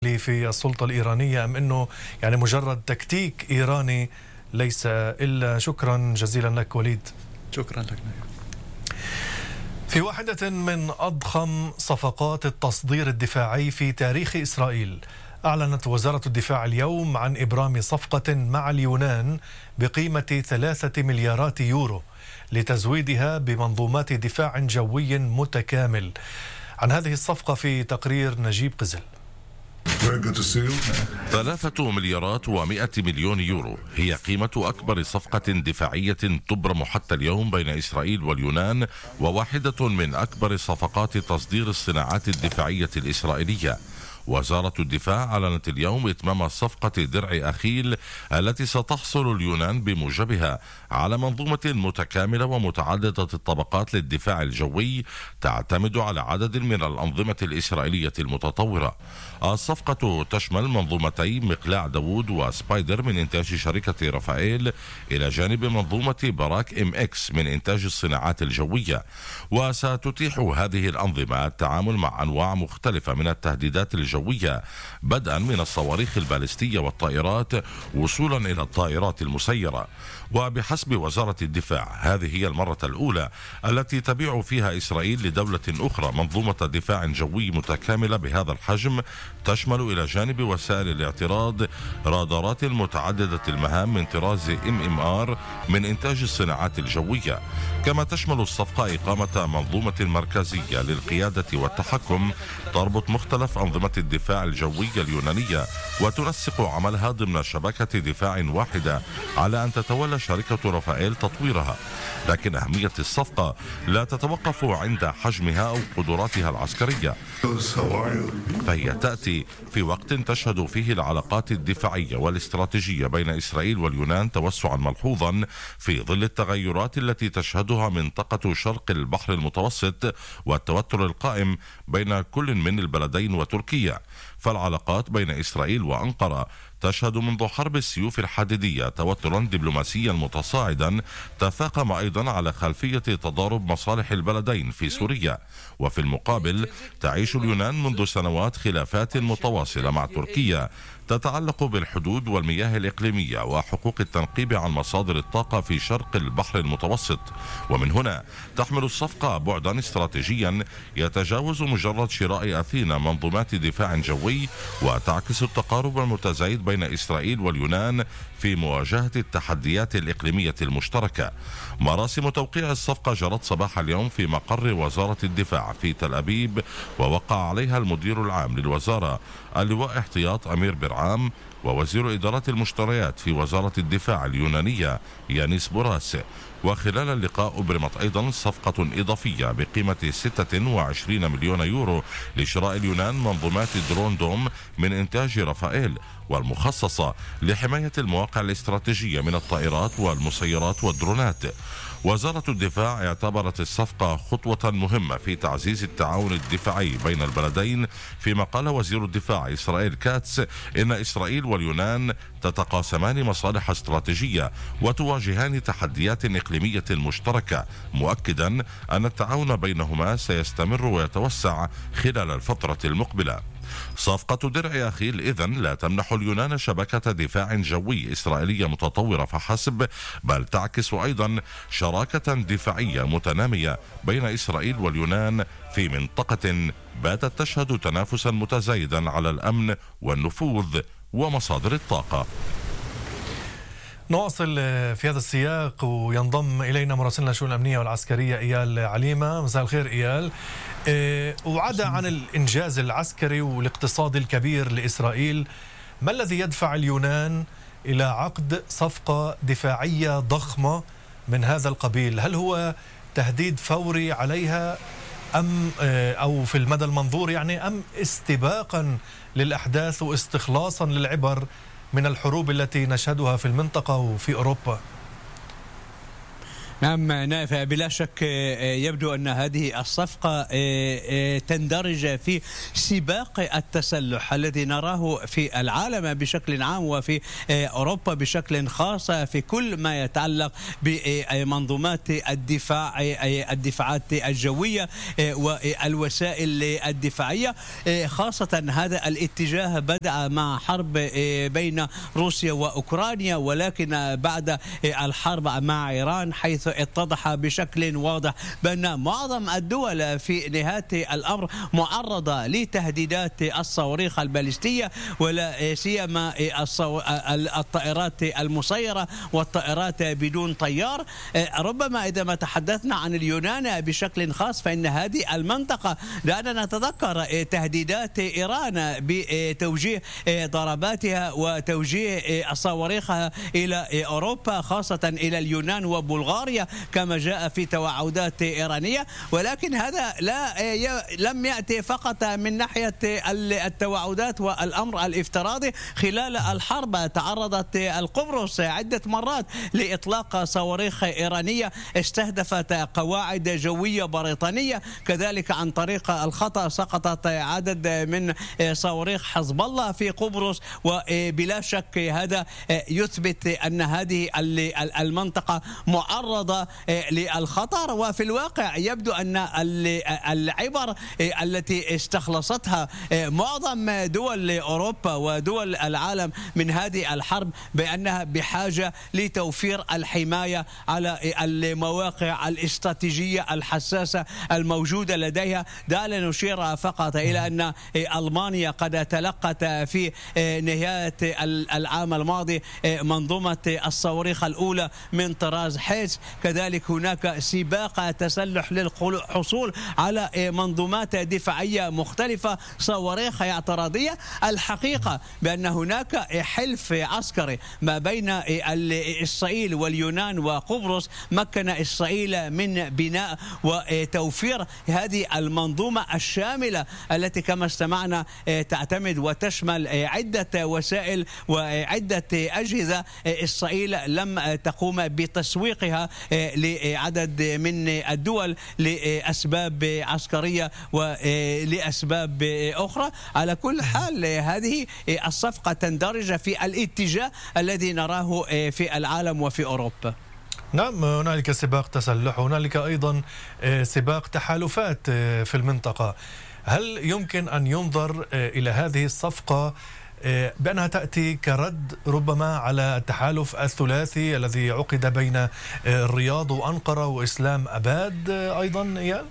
العقلي في السلطة الإيرانية، أم أنه يعني مجرد تكتيك إيراني ليس إلا؟ شكرا جزيلا لك وليد. شكرا لك. في واحدة من أضخم صفقات التصدير الدفاعي في تاريخ إسرائيل، أعلنت وزارة الدفاع اليوم عن إبرام صفقة مع اليونان بقيمة 3 مليارات يورو لتزويدها بمنظومات دفاع جوي متكامل. عن هذه الصفقة في تقرير نجيب قزل. 3 مليارات و100 مليون يورو هي قيمة أكبر صفقة دفاعية تبرم حتى اليوم بين إسرائيل واليونان، وواحدة من أكبر صفقات تصدير الصناعات الدفاعية الإسرائيلية. وزارة الدفاع أعلنت اليوم إتمام صفقة درع أخيل التي ستحصل اليونان بموجبها على منظومة متكاملة ومتعددة الطبقات للدفاع الجوي تعتمد على عدد من الأنظمة الإسرائيلية المتطورة. الصفقة تشمل منظومتي مقلاع داوود وسبايدر من إنتاج شركة رافائيل، إلى جانب منظومة باراك MX من إنتاج الصناعات الجوية. وستتيح هذه الأنظمة التعامل مع أنواع مختلفة من التهديدات الجوية، بدءا من الصواريخ البالستية والطائرات وصولا إلى الطائرات المسيرة. وبحسب وزارة الدفاع هذه هي المرة الأولى التي تبيع فيها إسرائيل لدولة أخرى منظومة دفاع جوي متكاملة بهذا الحجم، تشمل إلى جانب وسائل الاعتراض رادارات متعددة المهام من طراز MMR من إنتاج الصناعات الجوية. كما تشمل الصفقة إقامة منظومة مركزية للقيادة والتحكم تربط مختلف أنظمة الدفاع الجوي اليونانية وتنسق عملها ضمن شبكة دفاع واحدة، على أن تتولى شركة رافائيل تطويرها. لكن أهمية الصفقة لا تتوقف عند حجمها أو قدراتها العسكرية، فهي تأتي في وقت تشهد فيه العلاقات الدفاعية والاستراتيجية بين إسرائيل واليونان توسعا ملحوظا في ظل التغيرات التي تشهدها منطقة شرق البحر المتوسط والتوتر القائم بين كل من البلدين وتركيا. فالعلاقات بين إسرائيل وأنقرة تشهد منذ حرب السيوف الحديدية توترا دبلوماسيا متصاعدا تفاقم أيضا على خلفية تضارب مصالح البلدين في سوريا. وفي المقابل تعيش اليونان منذ سنوات خلافات متواصلة مع تركيا تتعلق بالحدود والمياه الإقليمية وحقوق التنقيب عن مصادر الطاقة في شرق البحر المتوسط. ومن هنا تحمل الصفقة بعدا استراتيجيا يتجاوز مجرد شراء أثينا منظومات دفاع جوي، وتعكس التقارب المتزايد بين إسرائيل واليونان في مواجهة التحديات الإقليمية المشتركة. مراسم توقيع الصفقة جرت صباح اليوم في مقر وزارة الدفاع في تل أبيب، ووقع عليها المدير العام للوزارة اللواء احتياط أمير برعام ووزير إدارة المشتريات في وزارة الدفاع اليونانية يانيس بوراس. وخلال اللقاء أبرمت أيضا صفقة إضافية بقيمة 26 مليون يورو لشراء اليونان منظومات درون دوم من إنتاج رافائيل، والمخصصة لحماية المواقع الاستراتيجية من الطائرات والمسيرات والدرونات. وزارة الدفاع اعتبرت الصفقة خطوة مهمة في تعزيز التعاون الدفاعي بين البلدين، فيما قال وزير الدفاع إسرائيل كاتس إن إسرائيل واليونان تتقاسمان مصالح استراتيجية وتواجهان تحديات إقليمية مشتركة، مؤكدا أن التعاون بينهما سيستمر ويتوسع خلال الفترة المقبلة. صفقة درع أخيل إذن لا تمنح اليونان شبكة دفاع جوي إسرائيلية متطورة فحسب، بل تعكس أيضا شراكة دفاعية متنامية بين إسرائيل واليونان في منطقة باتت تشهد تنافسا متزايدا على الأمن والنفوذ ومصادر الطاقة. نواصل في هذا السياق وينضم إلينا مراسلنا الشؤون الأمنية والعسكرية إيال عليمة. مساء الخير إيال. وعدا عن الإنجاز العسكري والاقتصادي الكبير لإسرائيل، ما الذي يدفع اليونان إلى عقد صفقة دفاعية ضخمة من هذا القبيل؟ هل هو تهديد فوري عليها أم أو في المدى المنظور يعني، أم استباقا للأحداث واستخلاصا للعبر من الحروب التي نشهدها في المنطقة وفي أوروبا؟ نعم نايف، بلا شك يبدو أن هذه الصفقة تندرج في سباق التسلح الذي نراه في العالم بشكل عام وفي أوروبا بشكل خاص في كل ما يتعلق بمنظومات الدفاعات الجوية والوسائل الدفاعية. خاصة هذا الاتجاه بدأ مع حرب بين روسيا وأوكرانيا، ولكن بعد الحرب مع إيران حيث اتضح بشكل واضح بأن معظم الدول في نهاية الأمر معرضة لتهديدات الصواريخ البالستية، ولا سيما الطائرات المسيرة والطائرات بدون طيار. ربما إذا ما تحدثنا عن اليونان بشكل خاص فإن هذه المنطقة دعنا نتذكر تهديدات إيران بتوجيه ضرباتها وتوجيه صواريخها إلى أوروبا، خاصة إلى اليونان وبلغاريا كما جاء في توعدات إيرانية. ولكن هذا لم يأتي فقط من ناحية التوعدات والأمر الافتراضي. خلال الحرب تعرضت القبرص عدة مرات لإطلاق صواريخ إيرانية استهدفت قواعد جوية بريطانية. كذلك عن طريق الخطأ سقطت عدد من صواريخ حزب الله في قبرص، وبلا شك هذا يثبت أن هذه المنطقة معرضة للخطر. وفي الواقع يبدو أن العبر التي استخلصتها معظم دول أوروبا ودول العالم من هذه الحرب بأنها بحاجة لتوفير الحماية على المواقع الاستراتيجية الحساسة الموجودة لديها. دعنا نشير فقط إلى أن ألمانيا قد تلقت في نهاية العام الماضي منظومة الصواريخ الأولى من طراز حيس. كذلك هناك سباق تسلح للحصول على منظومات دفاعية مختلفة، صواريخ اعتراضية. الحقيقة بأن هناك حلف عسكري ما بين إسرائيل واليونان وقبرص مكن إسرائيل من بناء وتوفير هذه المنظومة الشاملة التي كما استمعنا تعتمد وتشمل عدة وسائل وعدة أجهزة. إسرائيل لم تقوم بتسويقها لعدد من الدول لأسباب عسكرية ولأسباب أخرى. على كل حال هذه الصفقة تندرج في الاتجاه الذي نراه في العالم وفي أوروبا. نعم، هنالك سباق تسلح، هنالك أيضا سباق تحالفات في المنطقة. هل يمكن أن ينظر إلى هذه الصفقة بأنها تأتي كرد ربما على التحالف الثلاثي الذي عقد بين الرياض وأنقرة وإسلام أباد أيضا إيال؟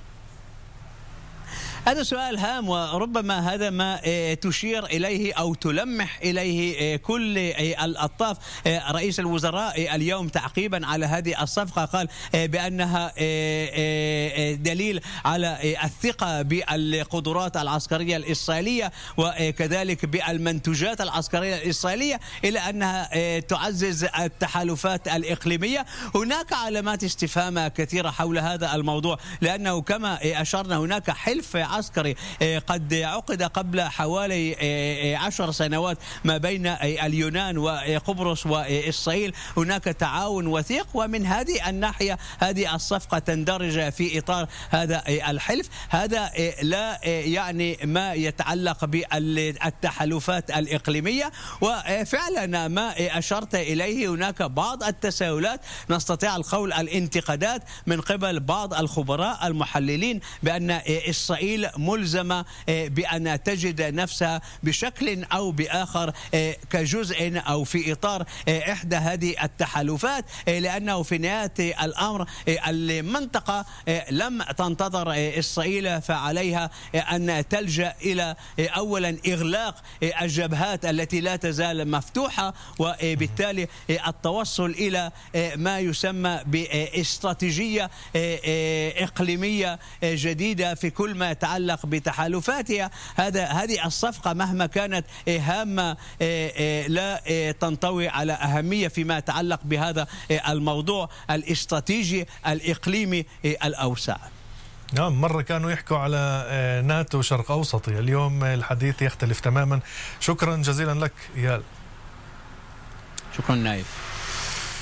هذا سؤال هام، وربما هذا ما تشير إليه أو تلمح إليه كل الأطراف. رئيس الوزراء اليوم تعقيبا على هذه الصفقة قال بأنها دليل على الثقة بالقدرات العسكرية الإسرائيلية وكذلك بالمنتوجات العسكرية الإسرائيلية، إلى أنها تعزز التحالفات الإقليمية. هناك علامات استفهام كثيرة حول هذا الموضوع، لأنه كما أشرنا هناك حلف عسكري قد عقد قبل حوالي 10 سنوات ما بين اليونان وقبرص وإسرائيل. هناك تعاون وثيق، ومن هذه الناحية هذه الصفقة تندرج في إطار هذا الحلف. هذا لا يعني ما يتعلق بالتحالفات الإقليمية. وفعلا ما أشرت إليه هناك بعض التساؤلات، نستطيع القول الانتقادات من قبل بعض الخبراء المحللين بأن إسرائيل ملزمة بأن تجد نفسها بشكل أو بآخر كجزء أو في إطار إحدى هذه التحالفات، لأنه في نهاية الأمر المنطقة لم تنتظر إسرائيل، فعليها أن تلجأ إلى أولا إغلاق الجبهات التي لا تزال مفتوحة، وبالتالي التوصل إلى ما يسمى باستراتيجية إقليمية جديدة في كل ما يتعلق بتحالفاتها. هذه الصفقة مهما كانت هامة لا تنطوي على أهمية فيما يتعلق بهذا الموضوع الاستراتيجي الإقليمي الأوسع. نعم، مرة كانوا يحكوا على ناتو شرق أوسطي، اليوم الحديث يختلف تماما. شكرا جزيلا لك إيال. شكرا نايف.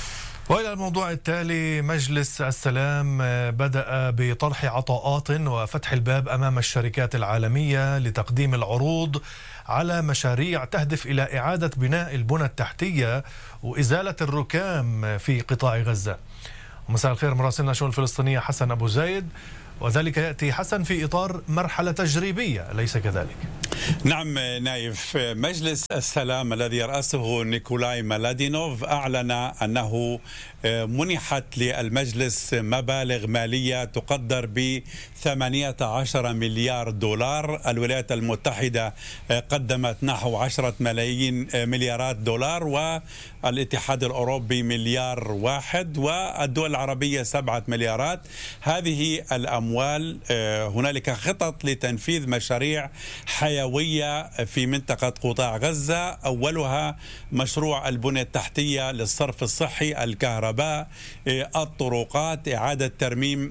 وإلى الموضوع التالي، مجلس السلام بدأ بطرح عطاءات وفتح الباب أمام الشركات العالمية لتقديم العروض على مشاريع تهدف إلى إعادة بناء البنى التحتية وإزالة الركام في قطاع غزة. مساء الخير مراسلنا الشؤون الفلسطينية حسن أبو زايد، وذلك يأتي حسن في إطار مرحلة تجريبية أليس كذلك؟ نعم نايف، مجلس السلام الذي يرأسه نيكولاي مالادينوف أعلن أنه منحت للمجلس مبالغ مالية تقدر ب 18 مليار دولار. الولايات المتحدة قدمت نحو 10 مليارات دولار، والاتحاد الأوروبي مليار واحد، والدول العربية 7 مليارات. هذه الأموال هنالك خطط لتنفيذ مشاريع حيوية في منطقة قطاع غزة، أولها مشروع البنية التحتية للصرف الصحي، الكهرباء، الطرقات، إعادة ترميم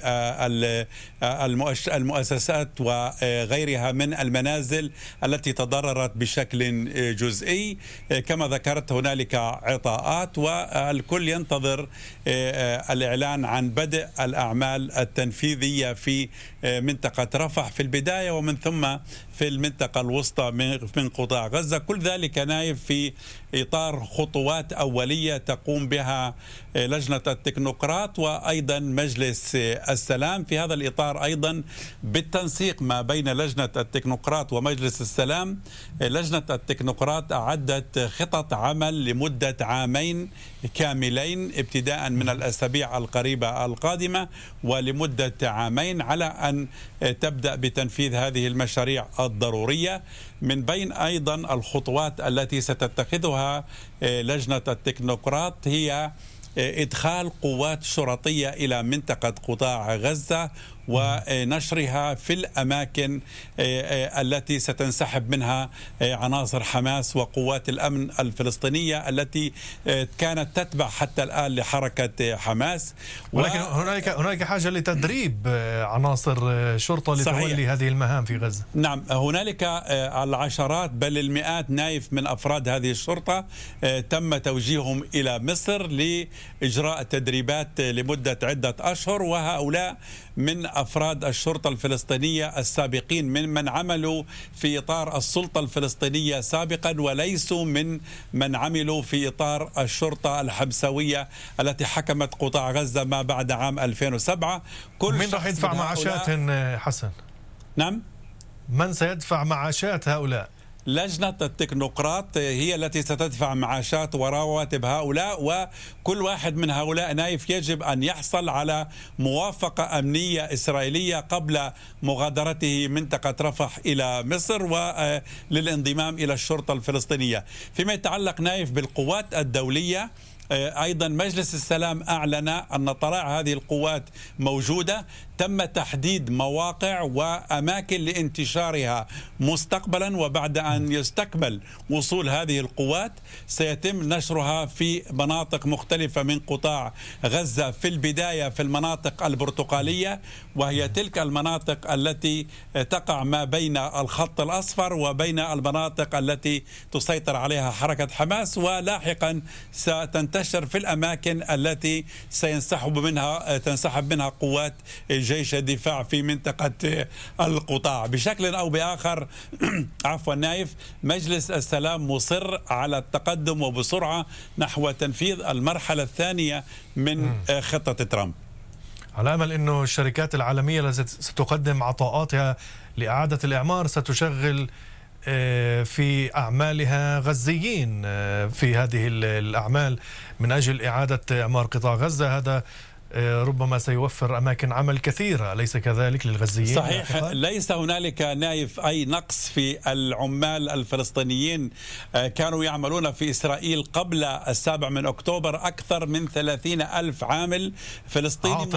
المؤسسات وغيرها من المنازل التي تضررت بشكل جزئي. كما ذكرت هنالك عطاءات، والكل ينتظر الإعلان عن بدء الأعمال التنفيذية في منطقة رفح في البداية، ومن ثم في المنطقة الوسطى من قطاع غزة. كل ذلك نايف في إطار خطوات أولية تقوم بها لجنة التكنوقراط وأيضا مجلس السلام. في هذا الإطار أيضا بالتنسيق ما بين لجنة التكنوقراط ومجلس السلام، لجنة التكنوقراط أعدت خطط عمل لمدة عامين كاملين ابتداء من الأسابيع القريبة القادمة ولمدة عامين، على أن تبدأ بتنفيذ هذه المشاريع الضرورية. من بين أيضا الخطوات التي ستتخذها لجنة التكنوقراط هي إدخال قوات شرطية إلى منطقة قطاع غزة ونشرها في الأماكن التي ستنسحب منها عناصر حماس وقوات الأمن الفلسطينية التي كانت تتبع حتى الآن لحركة حماس. ولكن هناك حاجة لتدريب عناصر شرطة لتولي هذه المهام في غزة. نعم، هنالك العشرات بل المئات نايف من أفراد هذه الشرطة تم توجيههم إلى مصر لإجراء تدريبات لمدة عدة أشهر، وهؤلاء من أفراد الشرطة الفلسطينية السابقين من عملوا في إطار السلطة الفلسطينية سابقا، وليسوا من عملوا في إطار الشرطة الحمسوية التي حكمت قطاع غزة ما بعد عام 2007. من راح يدفع معاشات حسن؟ نعم، من سيدفع معاشات هؤلاء؟ لجنة التكنوقراط هي التي ستدفع معاشات ورواتب هؤلاء، وكل واحد من هؤلاء نايف يجب أن يحصل على موافقة أمنية إسرائيلية قبل مغادرته منطقة رفح إلى مصر وللانضمام إلى الشرطة الفلسطينية. فيما يتعلق نايف بالقوات الدولية، أيضا مجلس السلام أعلن أن طلائع هذه القوات موجودة، تم تحديد مواقع وأماكن لانتشارها مستقبلا، وبعد أن يستكمل وصول هذه القوات سيتم نشرها في مناطق مختلفة من قطاع غزة، في البداية في المناطق البرتقالية، وهي تلك المناطق التي تقع ما بين الخط الأصفر وبين المناطق التي تسيطر عليها حركة حماس، ولاحقا ستنتشر في الأماكن التي تنسحب منها قوات جيش الدفاع في منطقة القطاع. بشكل أو بآخر عفوا نايف، مجلس السلام مصر على التقدم وبسرعة نحو تنفيذ المرحلة الثانية من خطة ترامب، على أمل أنه الشركات العالمية التي ستقدم عطاءاتها لإعادة الإعمار ستشغل في أعمالها غزيين في هذه الأعمال من أجل إعادة إعمار قطاع غزة. هذا ربما سيوفر أماكن عمل كثيرة، أليس كذلك للغزيين؟ صحيح، ليس هنالك نايف أي نقص في العمال الفلسطينيين. كانوا يعملون في إسرائيل قبل 7 أكتوبر أكثر من 30,000 عامل فلسطيني،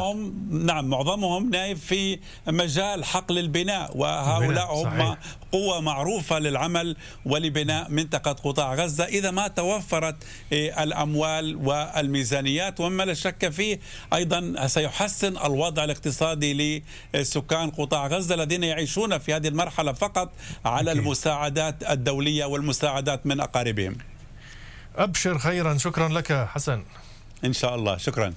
معظمهم نايف في مجال حقل البناء، وهؤلاء هم قوة معروفة للعمل ولبناء منطقة قطاع غزة إذا ما توفرت الأموال والميزانيات. وما لا شك فيه أيضا سيحسن الوضع الاقتصادي لسكان قطاع غزة الذين يعيشون في هذه المرحلة فقط على المساعدات الدولية والمساعدات من أقاربهم. أبشر خيرا، شكرا لك حسن. إن شاء الله. شكرا.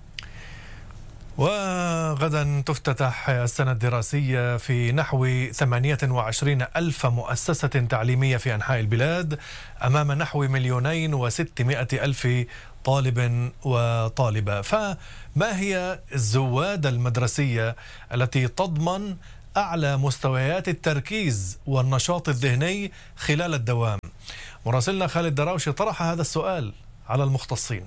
وغدا تفتتح السنة الدراسية في نحو 28 ألف مؤسسة تعليمية في أنحاء البلاد أمام نحو 2,600,000 طالب وطالبة. فما هي الزوادة المدرسية التي تضمن أعلى مستويات التركيز والنشاط الذهني خلال الدوام؟ مراسلنا خالد دراوشي طرح هذا السؤال على المختصين.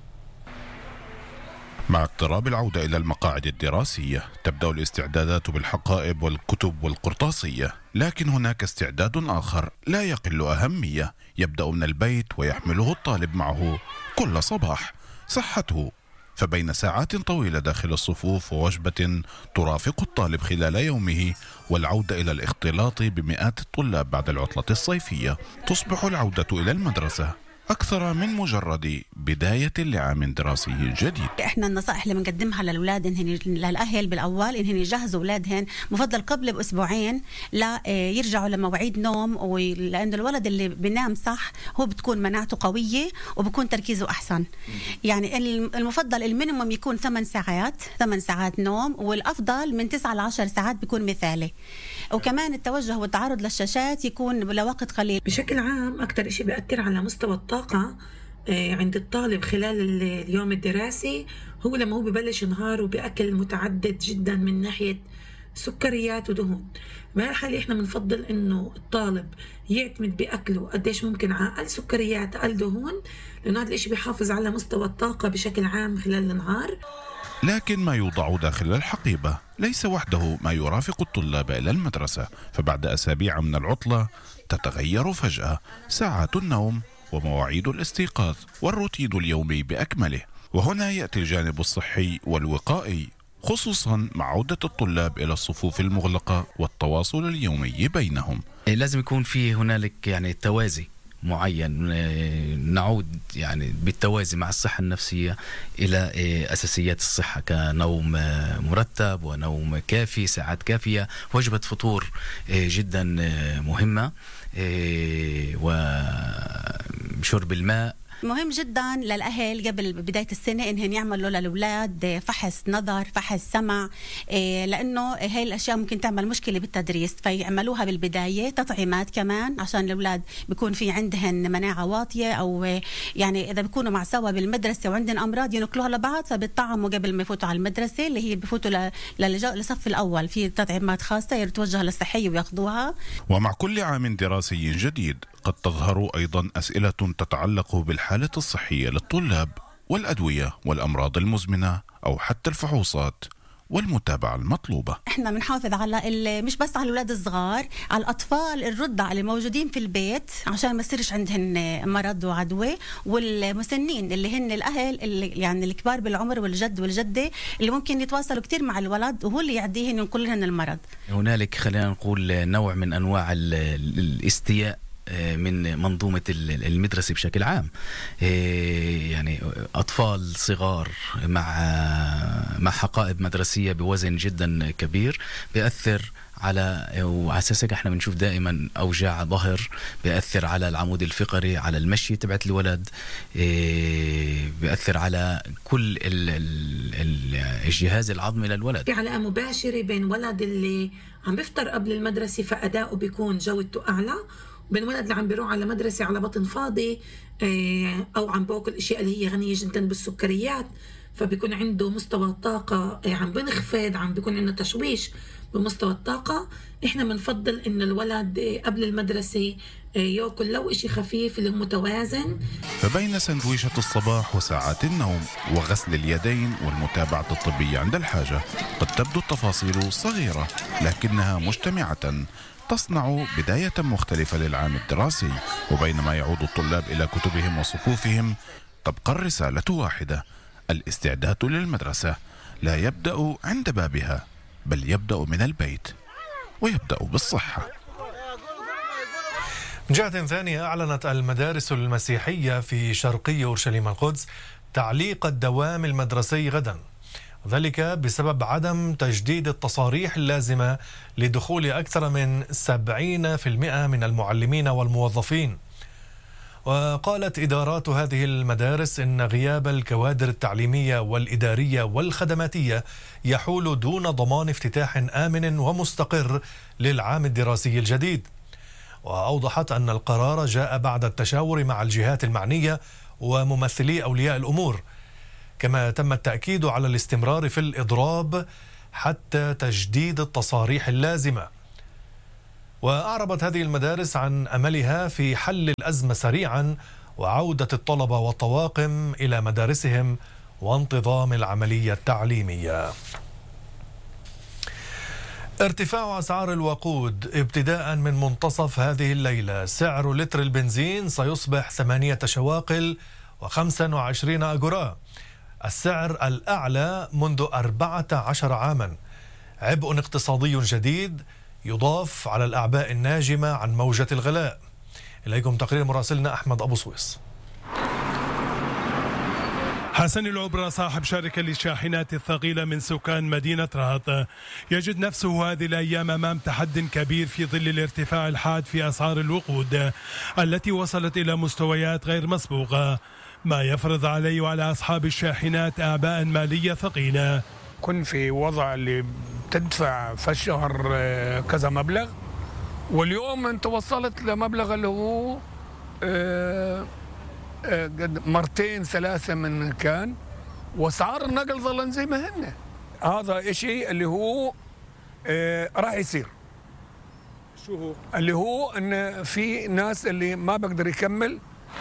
مع اقتراب العودة إلى المقاعد الدراسية تبدأ الاستعدادات بالحقائب والكتب والقرطاسية، لكن هناك استعداد آخر لا يقل أهمية يبدأ من البيت ويحمله الطالب معه كل صباح: صحته. فبين ساعات طويلة داخل الصفوف ووجبة ترافق الطالب خلال يومه والعودة إلى الاختلاط بمئات الطلاب بعد العطلة الصيفية، تصبح العودة إلى المدرسة أكثر من مجرد بداية لعام دراسي جديد. إحنا النصائح اللي بنقدمها للأولاد للأهل بالأول إنهم يجهزوا أولادهم مفضل قبل بأسبوعين لا يرجعوا لمواعيد نوم، لأن الولد اللي بينام صح هو بتكون مناعته قوية وبكون تركيزه أحسن. يعني المفضل المينيموم يكون 8 ساعات نوم، والأفضل من 9 ل 10 ساعات بيكون مثالي. وكمان التوجه والتعرض للشاشات يكون لوقت قليل. بشكل عام أكثر شيء بيأثر على مستوى الطاقة عند الطالب خلال اليوم الدراسي هو لما هو ببلش نهاره بأكل متعدد جدا من ناحية سكريات ودهون. بهالحالة احنا بنفضل انه الطالب يعتمد بأكله قديش ممكن على أقل سكريات أقل دهون، لأنه هذا الشيء بيحافظ على مستوى الطاقة بشكل عام خلال النهار. لكن ما يوضع داخل الحقيبة ليس وحده ما يرافق الطلاب إلى المدرسة، فبعد أسابيع من العطلة تتغير فجأة ساعات النوم ومواعيد الاستيقاظ والروتين اليومي بأكمله. وهنا يأتي الجانب الصحي والوقائي، خصوصا مع عودة الطلاب إلى الصفوف المغلقة والتواصل اليومي بينهم. لازم يكون في هنالك يعني توازي معين، نعود يعني بالتوازي مع الصحة النفسية إلى أساسيات الصحة كنوم مرتب ونوم كافي، ساعات كافية، وجبة فطور جدا مهمة، وشرب الماء. مهم جدا للأهل قبل بداية السنة إنهم يعملوا للأولاد فحص نظر، فحص سمع، لأنه هاي الأشياء ممكن تعمل مشكلة بالتدريس، فيعملوها بالبداية. تطعيمات كمان عشان الأولاد بيكون في عندهم مناعة واطية، أو يعني إذا بيكونوا مع سوا بالمدرسة وعندهم أمراض ينقلوها لبعض، فبيطعموا قبل ما يفوتوا على المدرسة، اللي هي بيفوتوا للصف الأول في تطعيمات خاصة يتوجه للصحية وياخذوها. ومع كل عام دراسي جديد قد تظهر أيضا أسئلة تتعلق بالحالة الصحية للطلاب والأدوية والأمراض المزمنة أو حتى الفحوصات والمتابعة المطلوبة. احنا بنحافظ على مش بس على الأولاد الصغار، على الأطفال الرضع اللي موجودين في البيت عشان ما يصيرش عندهم مرض وعدوى، والمسنين اللي هن الأهل اللي يعني الكبار بالعمر والجد والجدة اللي ممكن يتواصلوا كتير مع الولد وهو اللي يعديهن ينقل لهم المرض. هنالك خلينا نقول نوع من أنواع الاستياء من منظومة المدرسة بشكل عام. يعني أطفال صغار مع حقائب مدرسية بوزن جدا كبير بيأثر على، وعساسك احنا بنشوف دائما أوجاع ظهر، بيأثر على العمود الفقري، على المشي تبعت الولد، بيأثر على كل الجهاز العظمي للولد. في علاقة مباشرة بين ولد اللي عم بيفطر قبل المدرسة فأداؤه بيكون جودته أعلى، بين ولد اللي عم بيروح على مدرسة على بطن فاضي أو عم باكل أشياء اللي هي غنية جدا بالسكريات، فبيكون عنده مستوى الطاقة عم بنخفض، عم بيكون عنده تشويش بمستوى الطاقة. إحنا بنفضل إن الولد قبل المدرسة يأكل لو إشي خفيف اللي هو متوازن. فبين سندويشة الصباح وساعات النوم وغسل اليدين والمتابعة الطبية عند الحاجة قد تبدو التفاصيل صغيرة، لكنها مجتمعة تصنع بداية مختلفة للعام الدراسي. وبينما يعود الطلاب إلى كتبهم وصفوفهم تبقى الرسالة واحدة: الاستعداد للمدرسة لا يبدأ عند بابها، بل يبدأ من البيت، ويبدأ بالصحة. من جهة ثانية، أعلنت المدارس المسيحية في شرقي أورشليم القدس تعليق الدوام المدرسي غدا، وذلك بسبب عدم تجديد التصاريح اللازمة لدخول أكثر من 70% من المعلمين والموظفين. وقالت إدارات هذه المدارس إن غياب الكوادر التعليمية والإدارية والخدماتية يحول دون ضمان افتتاح آمن ومستقر للعام الدراسي الجديد. وأوضحت أن القرار جاء بعد التشاور مع الجهات المعنية وممثلي أولياء الأمور، كما تم التأكيد على الاستمرار في الإضراب حتى تجديد التصاريح اللازمة. وأعربت هذه المدارس عن أملها في حل الأزمة سريعا وعودة الطلبة والطواقم إلى مدارسهم وانتظام العملية التعليمية. ارتفاع أسعار الوقود ابتداء من منتصف هذه الليلة. سعر لتر البنزين سيصبح 8 شواقل و25 أجرة، السعر الأعلى منذ 14 عاما. عبء اقتصادي جديد يضاف على الأعباء الناجمة عن موجة الغلاء. إليكم تقرير مراسلنا أحمد أبو سويس. حسن العبرة صاحب شركة للشاحنات الثقيلة من سكان مدينة رهط يجد نفسه هذه الأيام أمام تحد كبير في ظل الارتفاع الحاد في أسعار الوقود التي وصلت إلى مستويات غير مسبوقة، ما يفرض عليه وعلى أصحاب الشاحنات أعباء مالية ثقيلة. كن في وضع اللي بتدفع في الشهر كذا مبلغ، واليوم انت وصلت لمبلغ اللي هو مرتين ثلاثة من كان، واسعار النقل ظلن زي ما هن. هذا اشي اللي هو راح يصير. شو هو؟ اللي هو ان في ناس اللي ما بقدر يكمل.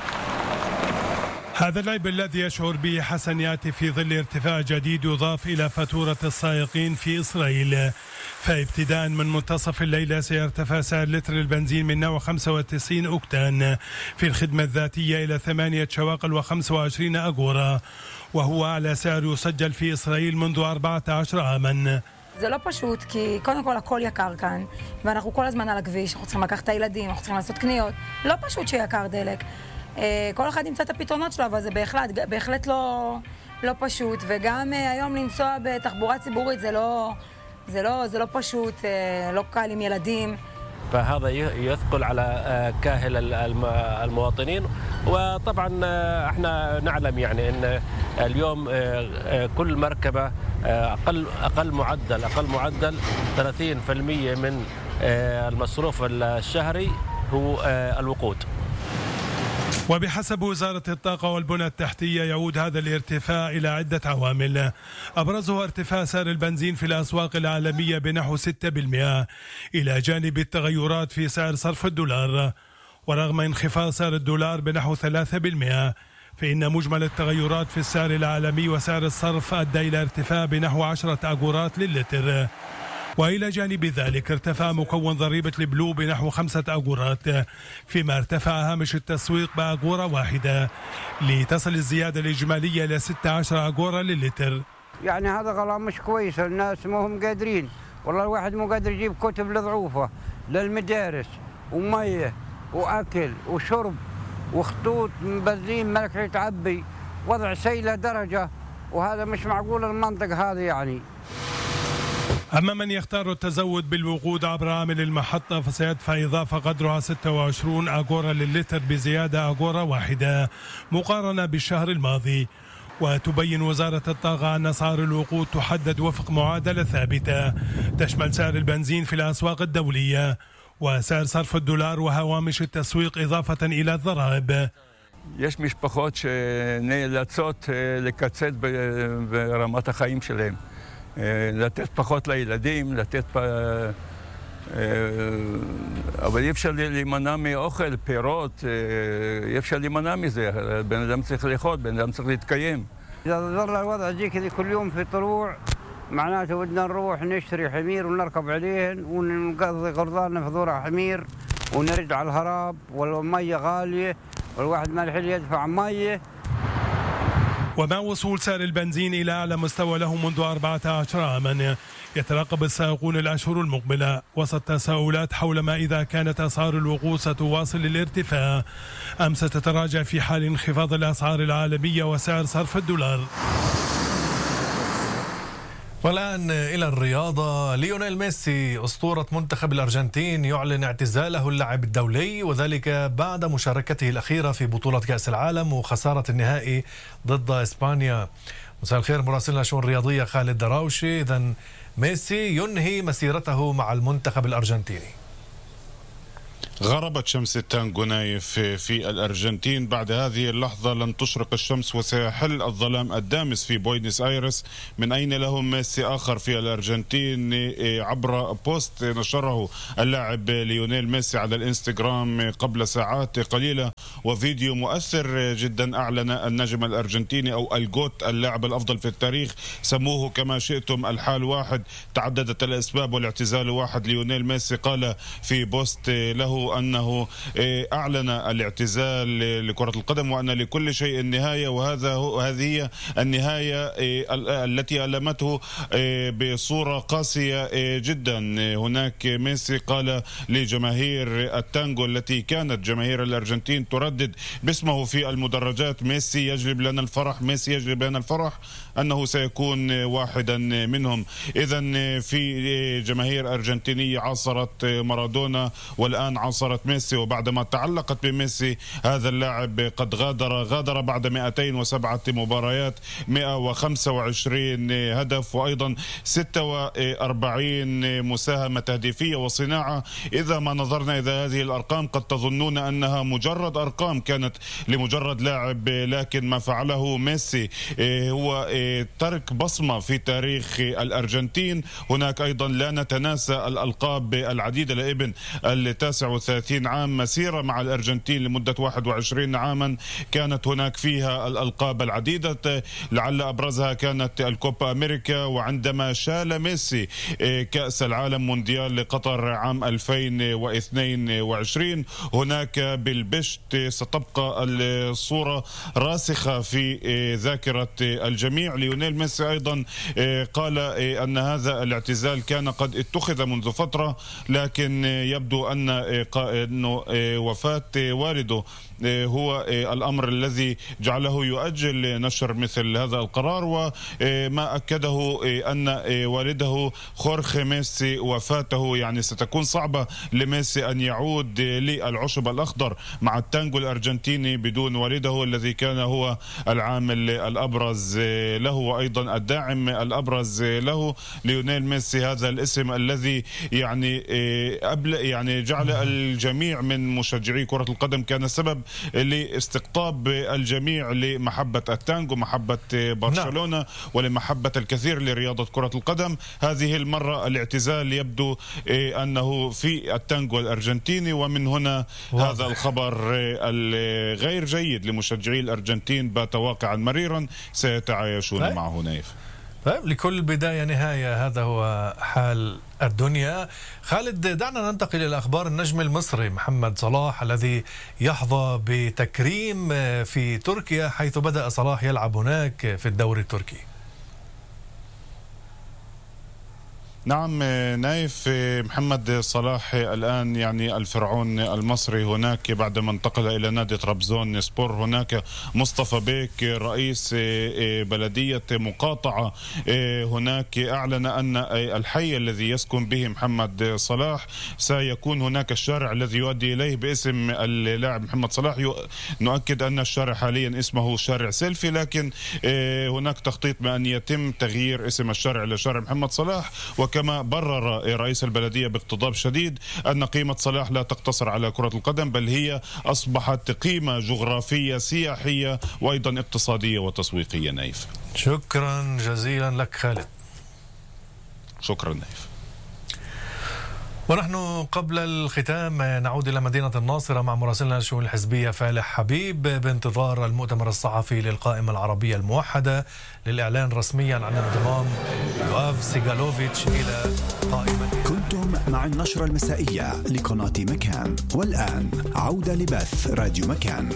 هذا العيب الذي يشعر به حسن يأتي في ظل ارتفاع جديد يضاف إلى فاتورة السائقين في إسرائيل. فابتداء من منتصف الليلة سيرتفع سعر لتر البنزين من نوع 95 أوكتان في الخدمة الذاتية إلى 8 شواقل و25 أجورة، وهو أعلى سعر يسجل في إسرائيل منذ 14 عاما. זה לא פשוט, כי קודם כל הכל יקר כאן, ואנחנו כל הזמן על הכביש, אנחנו צריכים לקחת את הילדים, אנחנו צריכים לעשות קניות. לא פשוט שיקר דלק. כל אחד ימצא את הפתרונות שלו, אבל זה בהחלט לא פשוט. וגם היום לנסוע בתחבורה ציבורית זה לא פשוט, לא קל עם ילדים. فهذا يثقل على كاهل المواطنين. وطبعا احنا نعلم يعني ان اليوم كل مركبة اقل معدل 30% من المصروف الشهري هو الوقود. وبحسب وزارة الطاقة والبنى التحتية يعود هذا الارتفاع إلى عدة عوامل، أبرزها ارتفاع سعر البنزين في الأسواق العالمية بنحو 6%، إلى جانب التغيرات في سعر صرف الدولار. ورغم انخفاض سعر الدولار بنحو 3%، فإن مجمل التغيرات في السعر العالمي وسعر الصرف أدى إلى ارتفاع بنحو 10 أجورات للتر. وإلى جانب ذلك ارتفع مكون ضريبة البلو بنحو 5 أجورات، فيما ارتفع هامش التسويق بأجورة واحدة، لتصل الزيادة الإجمالية إلى 16 أجورة للتر. يعني هذا غلاء مش كويس، الناس ما هم قادرين، والله الواحد مو قادر يجيب كتب لضعوفه للمدارس ومية وأكل وشرب وخطوط بنزين ملك يتعبي، وضع سيء لدرجة، وهذا مش معقول المنطقة هذه يعني. أما من يختار التزود بالوقود عبر عامل المحطة فسيدفع إضافة قدرها 26 أجورة للتر بزيادة أجورة واحدة مقارنة بالشهر الماضي. وتبين وزارة الطاقة أن أسعار الوقود تحدد وفق معادلة ثابتة تشمل سعر البنزين في الأسواق الدولية وسعر صرف الدولار وهوامش التسويق إضافة إلى الضرائب. יש משפחות שנאלצות לקצץ ברמת החיים שלהם. לתת פחות לילדים, אבל אי אפשר להימנע מאוכל, פירות, אי אפשר להימנע מזה. בן אדם צריך לאכול, בן אדם צריך להתקיים. إذا ظل الوضع زي كذا كل يوم في طلوع معناته بدنا نروح نشتري حمير ونركب عليهن ونقضي قرضاننا في ذورة حمير ونرجع على الهراب، والمية غالية والواحد ما الحل يدفع مية. ومع وصول سعر البنزين إلى أعلى مستوى له منذ 14 عاما، يترقب السائقون الأشهر المقبلة وسط تساؤلات حول ما إذا كانت أسعار الوقود ستواصل الارتفاع أم ستتراجع في حال انخفاض الأسعار العالمية وسعر صرف الدولار. والآن إلى الرياضة. ليونيل ميسي أسطورة منتخب الأرجنتين يعلن اعتزاله اللاعب الدولي، وذلك بعد مشاركته الأخيرة في بطولة كأس العالم وخسارة النهائي ضد إسبانيا. مساء الخير مراسلنا الشؤون الرياضية خالد دراوشي. إذن ميسي ينهي مسيرته مع المنتخب الأرجنتيني. غربت شمس التانجو نايف في الأرجنتين. بعد هذه اللحظة لن تشرق الشمس وسيحل الظلام الدامس في بوينس آيرس، من أين لهم ميسي آخر في الأرجنتين. عبر بوست نشره اللاعب ليونيل ميسي على الإنستغرام قبل ساعات قليلة، وفيديو مؤثر جدا، أعلن النجم الأرجنتيني أو الجوت اللاعب الأفضل في التاريخ، سموه كما شئتم، الحال واحد، تعددت الأسباب والاعتزال واحد. ليونيل ميسي قال في بوست له أنه أعلن الاعتزال لكرة القدم وأن لكل شيء نهاية، وهذه هي النهاية التي ألمته بصورة قاسية جدا. هناك ميسي قال لجماهير التانجو التي كانت جماهير الأرجنتين تردد باسمه في المدرجات: ميسي يجلب لنا الفرح، ميسي يجلب لنا الفرح، أنه سيكون واحدا منهم. إذن في جماهير أرجنتينية عاصرت مارادونا والآن عاصرت ميسي، وبعدما تعلقت بميسي هذا اللاعب قد غادر بعد 207 مباريات، 125 هدف، وأيضا 46 مساهمة تهديفية وصناعة. إذا ما نظرنا إلى هذه الأرقام قد تظنون أنها مجرد أرقام كانت لمجرد لاعب، لكن ما فعله ميسي هو ترك بصمة في تاريخ الأرجنتين. هناك أيضا لا نتناسى الألقاب العديدة لابن 39 عام، مسيرة مع الأرجنتين لمدة 21 عاما، كانت هناك فيها الألقاب العديدة، لعل أبرزها كانت الكوبا أمريكا، وعندما شال ميسي كأس العالم مونديال لقطر عام 2022 هناك بالبشت ستبقى الصورة راسخة في ذاكرة الجميع. ليونيل ميسي أيضا قال أن هذا الاعتزال كان قد اتخذ منذ فترة، لكن يبدو أنه وفاة والده هو الأمر الذي جعله يؤجل نشر مثل هذا القرار. وما أكده أن والده خورخي ميسي وفاته يعني ستكون صعبة لميسي أن يعود للعشب الأخضر مع التانجو الأرجنتيني بدون والده الذي كان هو العامل الأبرز له وأيضا الداعم الأبرز له. ليونيل ميسي هذا الاسم الذي يعني جعل الجميع من مشجعي كرة القدم كان سبب لاستقطاب الجميع لمحبة التانجو، محبة برشلونة، ولمحبة الكثير لرياضة كرة القدم. هذه المرة الاعتزال يبدو أنه في التانجو الأرجنتيني، ومن هنا هذا الخبر الغير جيد لمشجعي الأرجنتين بات واقعا مريرا سيتعايشون معه نايف. طيب، لكل بداية نهاية، هذا هو حال الدنيا. خالد، دعنا ننتقل إلى أخبار النجم المصري محمد صلاح الذي يحظى بتكريم في تركيا، حيث بدأ صلاح يلعب هناك في الدوري التركي. نعم نايف، محمد صلاح الآن يعني الفرعون المصري هناك بعدما انتقل إلى نادي طرابزون سبور. هناك مصطفى بيك رئيس بلدية مقاطعة هناك أعلن أن الحي الذي يسكن به محمد صلاح سيكون هناك الشارع الذي يؤدي إليه باسم اللاعب محمد صلاح. نؤكد أن الشارع حاليا اسمه شارع سيلفي، لكن هناك تخطيط بأن يتم تغيير اسم الشارع لشارع محمد صلاح. كما برر رئيس البلدية باقتضاب شديد أن قيمة صلاح لا تقتصر على كرة القدم، بل هي أصبحت قيمة جغرافية سياحية وأيضا اقتصادية وتسويقية. نايف، شكرا جزيلا لك خالد. شكرا نايف. ونحن قبل الختام نعود إلى مدينة الناصرة مع مراسلنا الشؤون الحزبية فالح حبيب بانتظار المؤتمر الصحفي للقائمة العربية الموحدة للإعلان رسميا عن انضمام يواف سيغالوفيتش إلى قائمة. كنتم مع النشرة المسائية لقناة مكان، والآن عودة لبث راديو مكان.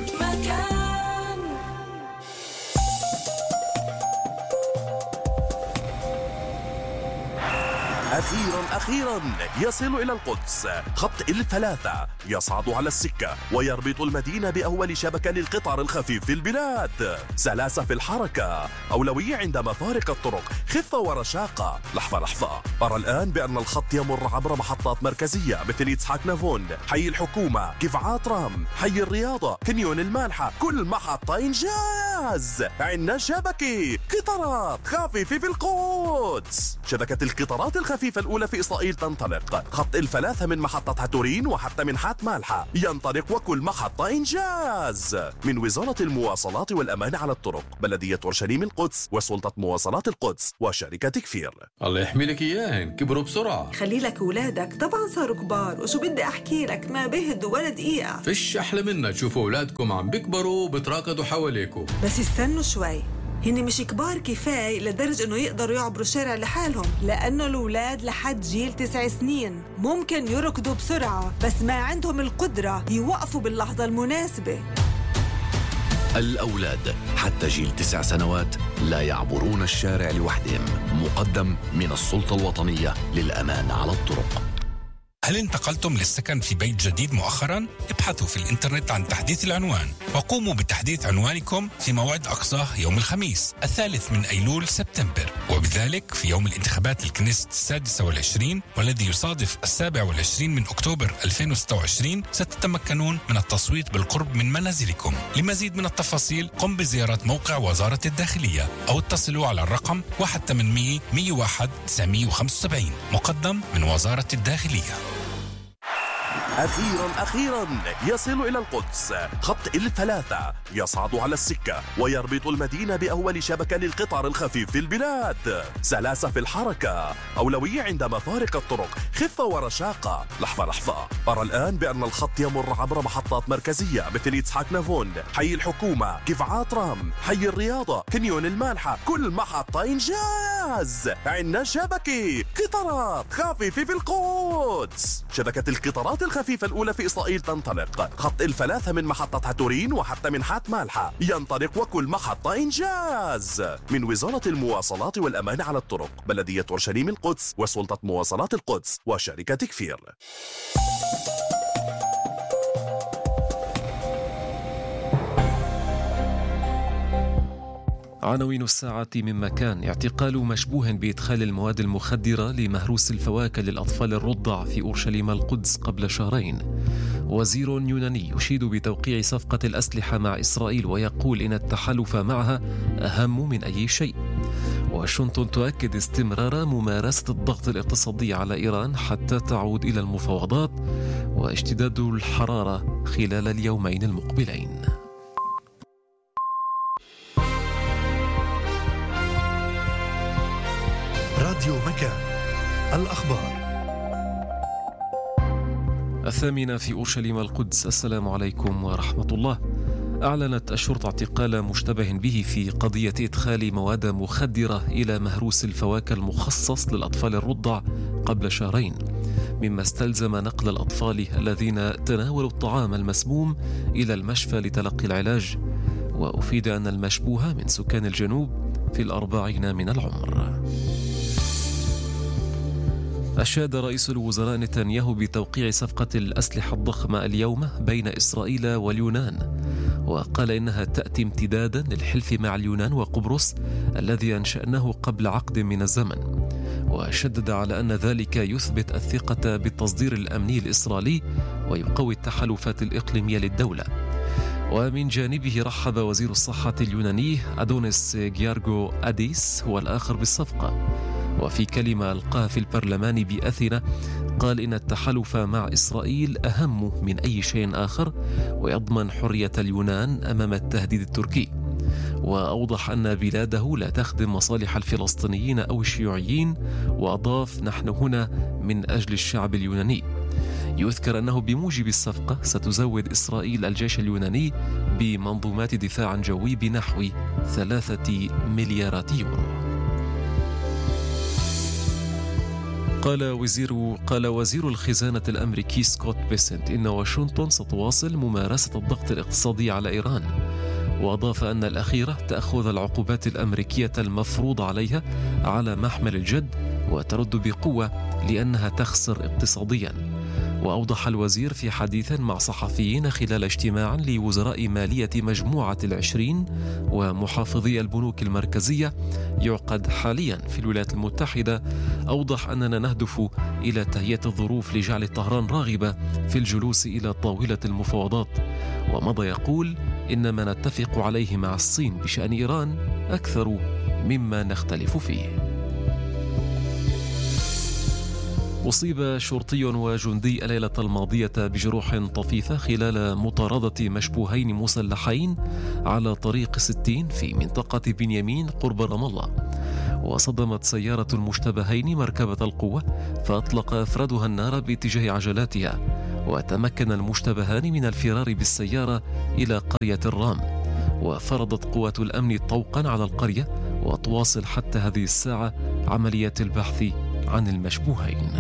أخيرا يصل إلى القدس. خط الثلاثة يصعد على السكة ويربط المدينة بأول شبكة للقطار الخفيف في البلاد. سلاسة في الحركة، أولوية عند مفارق الطرق، خفة ورشاقة. لحظة، أرى الآن بأن الخط يمر عبر محطات مركزية مثل إسحاق نافون، حي الحكومة، قفعات رام، حي الرياضة، كنيون المانحة. كل محطة إنجاز. عندنا شبكة قطارات خفيفة في القدس. شبكة القطارات الخفيفة الأولى في إسرائيل تنطلق. خط الثلاثة من محطة هاتورين وحتى منحات مالحة ينطلق، وكل محطة إنجاز. من وزارة المواصلات والأمان على الطرق، بلدية أورشليم القدس، وسلطة مواصلات القدس، وشركة كفير. الله يحمي لك إياهن، كبروا بسرعة. خلي لك أولادك طبعا صاروا كبار، وشو بدي أحكي لك ما بهدوا ولا دقيقة. فيش أحلى منا تشوفوا أولادكم عم بيكبروا وبتراكضوا حواليكم. بس استنوا شوي، هن مش كبار كفاية لدرجة انه يقدروا يعبروا الشارع لحالهم، لانه الاولاد لحد جيل 9 سنين ممكن يركضوا بسرعة بس ما عندهم القدرة يوقفوا باللحظة المناسبة. الأولاد حتى جيل 9 سنوات لا يعبرون الشارع لوحدهم. مقدم من السلطة الوطنية للأمان على الطرق. هل انتقلتم للسكن في بيت جديد مؤخرا؟ ابحثوا في الإنترنت عن تحديث العنوان وقوموا بتحديث عنوانكم في موعد أقصاه يوم الخميس 3 أيلول سبتمبر، وبذلك في يوم الانتخابات للكنيست 26 والذي يصادف 27 من أكتوبر 2026 ستتمكنون من التصويت بالقرب من منازلكم. لمزيد من التفاصيل قم بزيارة موقع وزارة الداخلية أو اتصلوا على الرقم 1-800-101-975 مقدم من وزارة الداخلية. أخيرا يصل إلى القدس. خط الثلاثة يصعد على السكة ويربط المدينة بأول شبكة للقطار الخفيف في البلاد. سلاسة في الحركة، أولوية عند مفارق الطرق، خفة ورشاقة. لحظة، أرى الآن بأن الخط يمر عبر محطات مركزية مثل إسحاق نافون، حي الحكومة، قفعات رام، حي الرياضة، كنيون المانحة. كل محطة إنجاز. عندنا شبكة قطارات خفيفة في القدس. شبكة القطارات الخفيفة الأولى في إسرائيل تنطلق. خط الثلاثة من محطة هاتورين وحتى منحات مالحة ينطلق، وكل محطة إنجاز. من وزارة المواصلات والأمان على الطرق، بلدية أورشليم القدس، وسلطة مواصلات القدس، وشركة كفير. عناوين الساعة من مكان. اعتقال مشبوه بإدخال المواد المخدرة لمهروس الفواكه للأطفال الرضع في أورشليم القدس قبل شهرين. وزير يوناني يشيد بتوقيع صفقة الأسلحة مع إسرائيل ويقول إن التحالف معها أهم من أي شيء. واشنطن تؤكد استمرار ممارسة الضغط الاقتصادي على إيران حتى تعود إلى المفاوضات، واشتداد الحرارة خلال اليومين المقبلين. راديو مكان، الأخبار 8 في أورشليم القدس. السلام عليكم ورحمة الله. أعلنت الشرطة اعتقال مشتبه به في قضية إدخال مواد مخدرة إلى مهروس الفواكه المخصص للأطفال الرضع قبل شهرين، مما استلزم نقل الأطفال الذين تناولوا الطعام المسموم إلى المشفى لتلقي العلاج. وأفيد أن المشبوه من سكان الجنوب في 40 من العمر. أشاد رئيس الوزراء نتنياهو بتوقيع صفقة الأسلحة الضخمة اليوم بين إسرائيل واليونان، وقال إنها تأتي امتدادا للحلف مع اليونان وقبرص الذي أنشأناه قبل عقد من الزمن. وشدد على أن ذلك يثبت الثقة بالتصدير الأمني الإسرائيلي ويقوي التحالفات الإقليمية للدولة. ومن جانبه رحب وزير الصحة اليوناني أدونيس جيارغو أديس هو الآخر بالصفقة، وفي كلمة ألقاها في البرلمان بأثينا قال إن التحالف مع إسرائيل أهم من أي شيء آخر ويضمن حرية اليونان أمام التهديد التركي. وأوضح أن بلاده لا تخدم مصالح الفلسطينيين أو الشيوعيين، وأضاف: نحن هنا من أجل الشعب اليوناني. يذكر أنه بموجب الصفقة ستزود إسرائيل الجيش اليوناني بمنظومات دفاع جوي بنحو 3 مليارات يورو. قال وزير الخزانة الأمريكي سكوت بيسنت إن واشنطن ستواصل ممارسة الضغط الاقتصادي على إيران، وأضاف أن الأخيرة تأخذ العقوبات الأمريكية المفروض عليها على محمل الجد وترد بقوة لأنها تخسر اقتصاديا. وأوضح الوزير في حديث مع صحفيين خلال اجتماع لوزراء مالية مجموعة 20 ومحافظي البنوك المركزية يعقد حاليا في الولايات المتحدة، أوضح أننا نهدف إلى تهيئة الظروف لجعل طهران راغبة في الجلوس إلى طاولة المفاوضات. ومضى يقول إن ما نتفق عليه مع الصين بشأن إيران أكثر مما نختلف فيه. أصيب شرطي وجندي الليلة الماضية بجروح طفيفة خلال مطاردة مشبوهين مسلحين على طريق 60 في منطقة بنيامين قرب رام الله. وصدمت سيارة المشتبهين مركبة القوة، فأطلق أفرادها النار باتجاه عجلاتها، وتمكن المشتبهان من الفرار بالسيارة إلى قرية الرام. وفرضت قوات الأمن طوقا على القرية، وتواصل حتى هذه الساعة عمليات البحث عن المشبوهين.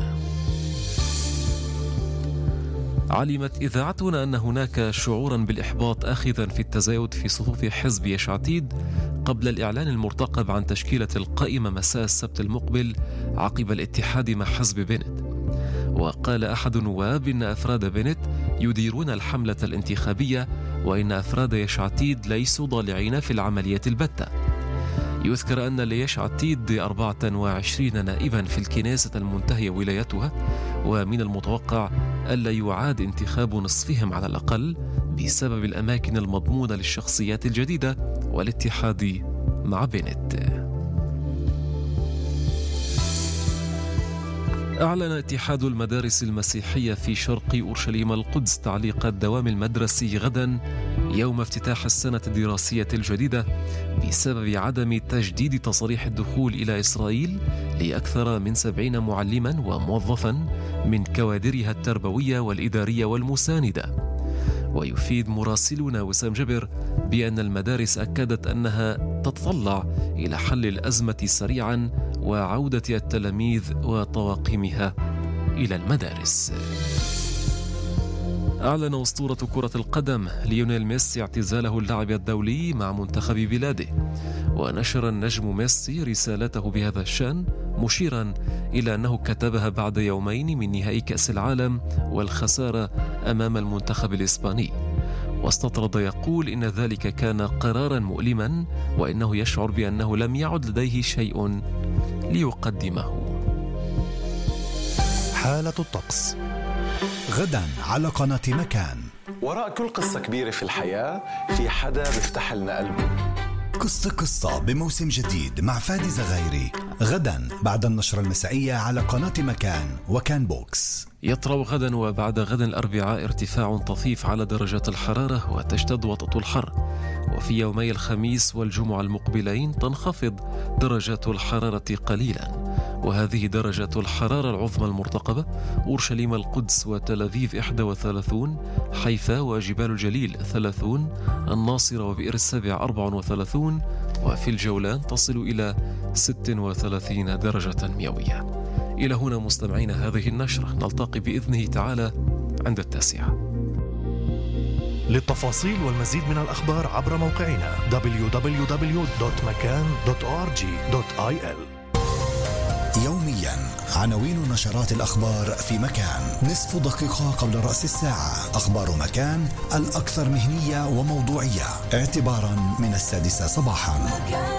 علمت إذاعتنا أن هناك شعورا بالإحباط آخذا في التزايد في صفوف حزب يشعتيد قبل الإعلان المرتقب عن تشكيلة القائمة مساء السبت المقبل عقب الاتحاد مع حزب بنت. وقال أحد النواب إن أفراد بنت يديرون الحملة الانتخابية، وإن أفراد يشعتيد ليسوا ضالعين في العملية البتة. يذكر أن ليشعتيد 24 نائبا في الكنيسة المنتهية ولايتها، ومن المتوقع ألا يعاد انتخاب نصفهم على الأقل بسبب الأماكن المضمونة للشخصيات الجديدة والاتحاد مع بنت. أعلن اتحاد المدارس المسيحية في شرق أورشليم القدس تعليق الدوام المدرسي غدا يوم افتتاح السنة الدراسية الجديدة بسبب عدم تجديد تصريح الدخول إلى إسرائيل لأكثر من 70 معلما وموظفا من كوادرها التربوية والإدارية والمساندة. ويفيد مراسلنا وسام جبر بأن المدارس أكدت أنها تتطلع إلى حل الأزمة سريعا وعودة التلاميذ وطواقمها إلى المدارس. أعلن أسطورة كرة القدم ليونيل ميسي اعتزاله اللعب الدولي مع منتخب بلاده. ونشر النجم ميسي رسالته بهذا الشأن مشيرا إلى أنه كتبها بعد يومين من نهائي كأس العالم والخسارة أمام المنتخب الإسباني. واستطرد يقول إن ذلك كان قرارا مؤلما، وإنه يشعر بأنه لم يعد لديه شيء ليقدمه. حالة الطقس غدا على قناة مكان. وراء كل قصة كبيرة في الحياة في حدا بيفتح لنا قلبه. قصة بموسم جديد مع فادي زغيري غدا بعد النشرة المسائية على قناة مكان وكان بوكس. يطرأ غدا وبعد غد الأربعاء ارتفاع طفيف على درجات الحرارة وتشتد وطأة الحر، وفي يومي الخميس والجمعة المقبلين تنخفض درجات الحرارة قليلا. وهذه درجة الحرارة العظمى المرتقبة: أورشليم القدس وتل أبيب 31، حيفا وجبال الجليل 30، الناصرة وبئر السبع 34، وفي الجولان تصل إلى 36 درجة مئوية. إلى هنا مستمعين هذه النشرة، نلتقي بإذنه تعالى عند 9. للتفاصيل والمزيد من الأخبار عبر موقعنا www.makan.org.il. يوميا عناوين نشرات الأخبار في مكان، نصف دقيقة قبل رأس الساعة. أخبار مكان الأكثر مهنية وموضوعية اعتبارا من 6 صباحا.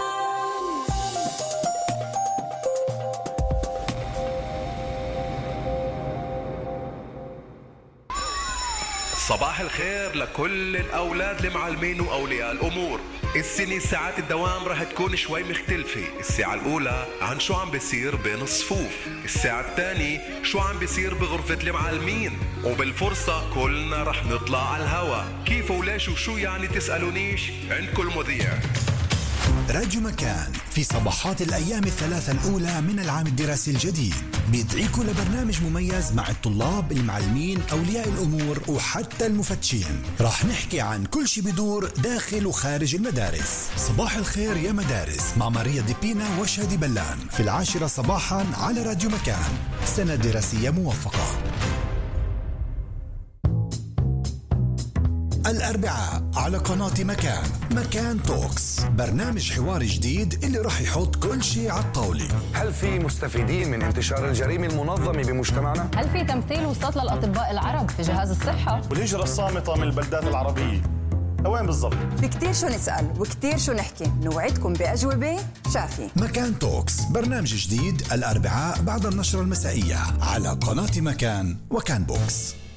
صباح الخير لكل الأولاد المعلمين وأولياء الأمور. السنة ساعات الدوام رح تكون شوي مختلفة. الساعة الأولى عن شو عم بيصير بين الصفوف، الساعة الثانية شو عم بيصير بغرفة المعلمين، وبالفرصة كلنا رح نطلع على الهوا. كيف وليش وشو يعني تسألونيش، عندكم المذيع. راديو مكان في صباحات الأيام الثلاثة الأولى من العام الدراسي الجديد بيدعيكم لبرنامج مميز مع الطلاب، المعلمين، أولياء الأمور وحتى المفتشين. راح نحكي عن كل شي بدور داخل وخارج المدارس. صباح الخير يا مدارس مع ماريا ديبينا وشادي بلان في 10 صباحا على راديو مكان. سنة دراسية موفقة. الأربعاء على قناة مكان توكس، برنامج حواري جديد اللي راح يحط كل شيء على الطاولة. هل في مستفيدين من انتشار الجريمة المنظمة بمجتمعنا؟ هل في تمثيل وسط للأطباء العرب في جهاز الصحة؟ والهجرة الصامتة من البلدات العربية وين بالضبط؟ في كتير شو نسأل وكتير شو نحكي، نوعدكم بأجوبة شافية. مكان توكس، برنامج جديد الأربعاء بعد النشرة المسائية على قناة مكان وكان بوكس.